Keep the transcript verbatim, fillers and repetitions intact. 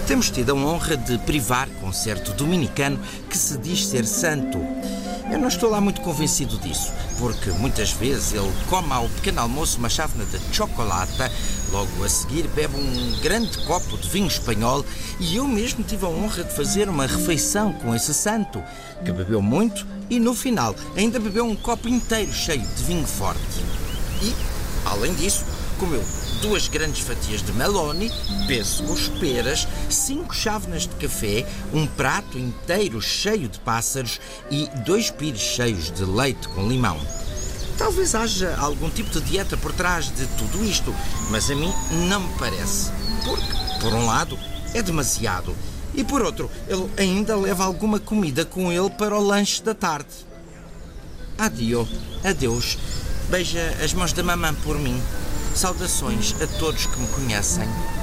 Temos tido a honra de privar com um certo dominicano que se diz ser santo. Eu não estou lá muito convencido disso, porque muitas vezes ele come ao pequeno almoço uma chávena de chocolate, logo a seguir bebe um grande copo de vinho espanhol e eu mesmo tive a honra de fazer uma refeição com esse santo, que bebeu muito e no final ainda bebeu um copo inteiro cheio de vinho forte. E, além disso, comeu duas grandes fatias de melone, pêssegos, peras, cinco chávenas de café, um prato inteiro cheio de pássaros e dois pires cheios de leite com limão. Talvez haja algum tipo de dieta por trás de tudo isto, mas a mim não me parece. Porque, por um lado, é demasiado e, por outro, ele ainda leva alguma comida com ele para o lanche da tarde. Adio, adeus. Beija as mãos da mamã por mim. Saudações a todos que me conhecem.